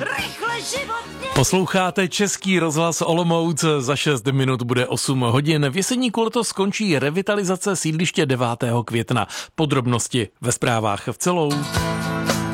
rychle životně. Posloucháte Český rozhlas Olomouc, za 6 minut bude 8 hodin. V Jeseníku letos skončí revitalizace sídliště 9. května. Podrobnosti ve zprávách v celou.